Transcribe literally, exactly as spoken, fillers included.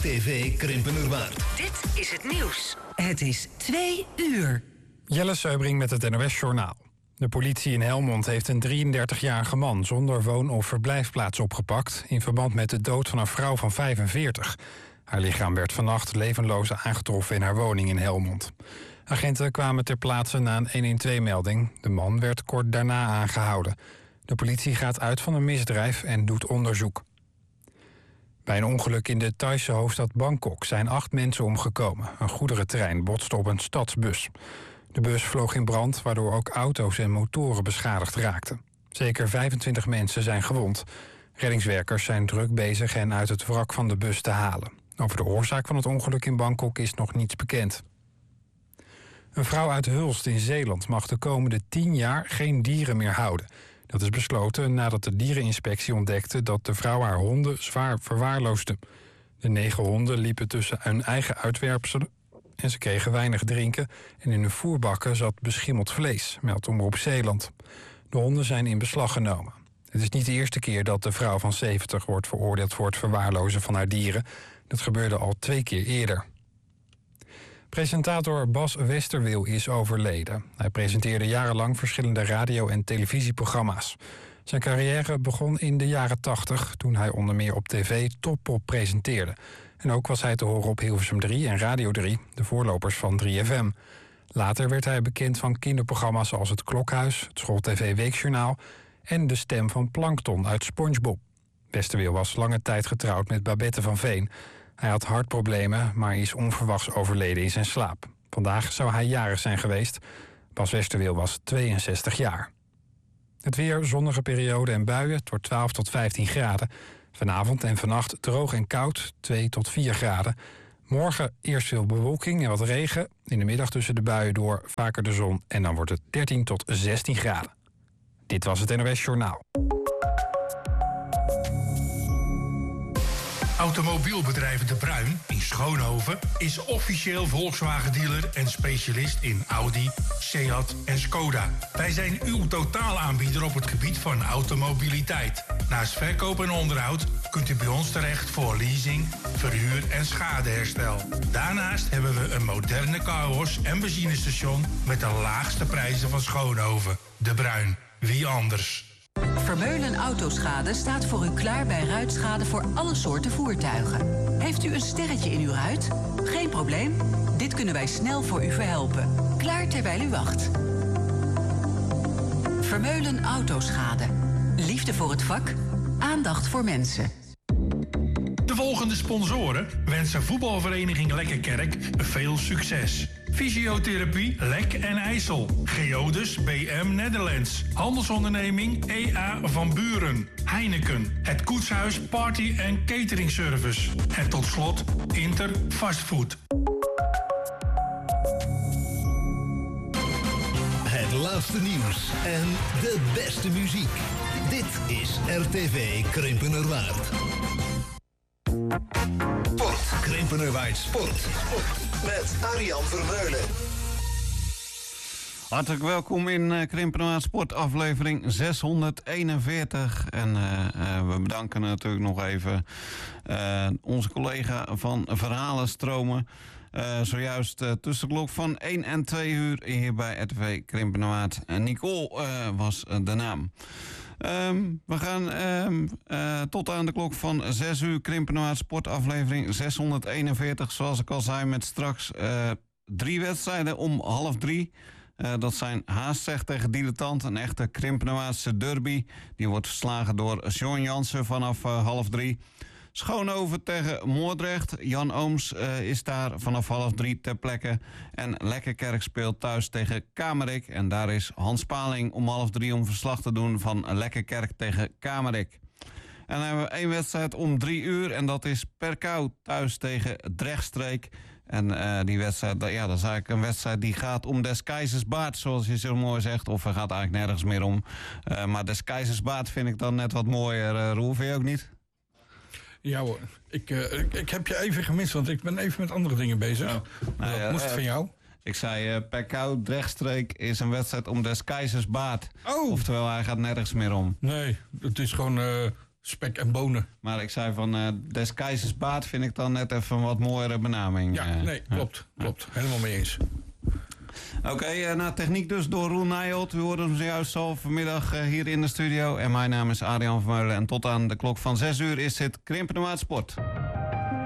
T V Krimpenerwaard. Dit is het nieuws. Het is twee uur. Jelle Seubring met het N O S-journaal. De politie in Helmond heeft een drieëndertigjarige man zonder woon- of verblijfplaats opgepakt in verband met de dood van een vrouw van vijfenveertig. Haar lichaam werd vannacht levenloos aangetroffen in haar woning in Helmond. Agenten kwamen ter plaatse na een honderdtwaalf-melding. De man werd kort daarna aangehouden. De politie gaat uit van een misdrijf en doet onderzoek. Bij een ongeluk in de Thaise hoofdstad Bangkok zijn acht mensen omgekomen. Een goederentrein botste op een stadsbus. De bus vloog in brand, waardoor ook auto's en motoren beschadigd raakten. Zeker vijfentwintig mensen zijn gewond. Reddingswerkers zijn druk bezig hen uit het wrak van de bus te halen. Over de oorzaak van het ongeluk in Bangkok is nog niets bekend. Een vrouw uit Hulst in Zeeland mag de komende tien jaar geen dieren meer houden. Dat is besloten nadat de diereninspectie ontdekte dat de vrouw haar honden zwaar verwaarloosde. De negen honden liepen tussen hun eigen uitwerpselen en ze kregen weinig drinken en in hun voerbakken zat beschimmeld vlees, meldt Omroep Zeeland. De honden zijn in beslag genomen. Het is niet de eerste keer dat de vrouw van zeventig wordt veroordeeld voor het verwaarlozen van haar dieren. Dat gebeurde al twee keer eerder. Presentator Bas Westerweel is overleden. Hij presenteerde jarenlang verschillende radio- en televisieprogramma's. Zijn carrière begon in de jaren tachtig, toen hij onder meer op tv Top-Pop presenteerde. En ook was hij te horen op Hilversum drie en Radio drie, de voorlopers van drie F M. Later werd hij bekend van kinderprogramma's zoals Het Klokhuis, het School-tv Weekjournaal en de stem van Plankton uit SpongeBob. Westerweel was lange tijd getrouwd met Babette van Veen. Hij had hartproblemen, maar is onverwachts overleden in zijn slaap. Vandaag zou hij jarig zijn geweest. Bas Westerweel was tweeënzestig jaar. Het weer, zonnige periode en buien, het wordt twaalf tot vijftien graden. Vanavond en vannacht droog en koud, twee tot vier graden. Morgen eerst veel bewolking en wat regen. In de middag tussen de buien door vaker de zon en dan wordt het dertien tot zestien graden. Dit was het N O S Journaal. Automobielbedrijf De Bruin in Schoonhoven is officieel Volkswagen-dealer en specialist in Audi, Seat en Skoda. Wij zijn uw totaalaanbieder op het gebied van automobiliteit. Naast verkoop en onderhoud kunt u bij ons terecht voor leasing, verhuur en schadeherstel. Daarnaast hebben we een moderne carwash en benzinestation met de laagste prijzen van Schoonhoven. De Bruin, wie anders? Vermeulen Autoschade staat voor u klaar bij ruitschade voor alle soorten voertuigen. Heeft u een sterretje in uw ruit? Geen probleem. Dit kunnen wij snel voor u verhelpen. Klaar terwijl u wacht. Vermeulen Autoschade. Liefde voor het vak. Aandacht voor mensen. De volgende sponsoren wensen voetbalvereniging Lekkerkerk veel succes. Fysiotherapie Lek en IJssel. Geodus B M Netherlands. Handelsonderneming E A van Buren. Heineken. Het Koetshuis Party en Catering Service. En tot slot Inter Fastfood. Het laatste nieuws en de beste muziek. Dit is R T V Krimpenerwaard. Sport. Krimpenerwaard Sport. Sport. Met Arjan Vermeulen. Hartelijk welkom in uh, Krimpenerwaard Sport aflevering zeshonderdeenenveertig. En uh, uh, we bedanken natuurlijk nog even uh, onze collega van Verhalenstromen. Uh, zojuist uh, tussen de klok van één en twee uur hier bij R T V Krimpenerwaard. Uh, Nicole uh, was uh, de naam. Um, we gaan um, uh, tot aan de klok van zes uur Krimpenerwaard Sport aflevering zeshonderdeenenveertig. Zoals ik al zei, met straks uh, drie wedstrijden om half drie. Uh, dat zijn Haastzeg tegen Dilettant, een echte Krimpenerwaardse derby. Die wordt verslagen door John Jansen vanaf uh, half drie. Schoonhoven tegen Moordrecht. Jan Ooms uh, is daar vanaf half drie ter plekke. En Lekkerkerk speelt thuis tegen Kamerik. En daar is Hans Paling om half drie om verslag te doen van Lekkerkerk tegen Kamerik. En dan hebben we één wedstrijd om drie uur. En dat is Perkau thuis tegen Drechtstreek. En uh, die wedstrijd, ja, dat is eigenlijk een wedstrijd die gaat om des keizers baard, zoals je zo mooi zegt. Of er gaat eigenlijk nergens meer om. Uh, maar des keizers baard vind ik dan net wat mooier. Uh, Roel, vind je ook niet? Ja hoor, ik, uh, ik, ik heb je even gemist, want ik ben even met andere dingen bezig. Oh. Nou, dat uh, moest uh, van jou. Ik zei, uh, Perkau Drechtstreek is een wedstrijd om des keizers baard. Oh. Oftewel, hij gaat nergens meer om. Nee, het is gewoon uh, spek en bonen. Maar ik zei van uh, des keizers baard vind ik dan net even een wat mooiere benaming. Ja, uh, nee, klopt. Ja. Klopt. Helemaal mee eens. Oké, okay, uh, na techniek dus door Roel Nijholt. U hoorde hem zojuist al vanmiddag uh, hier in de studio. En mijn naam is Adriaan Vermeulen. En tot aan de klok van zes uur is dit Krimpende Maat Sport.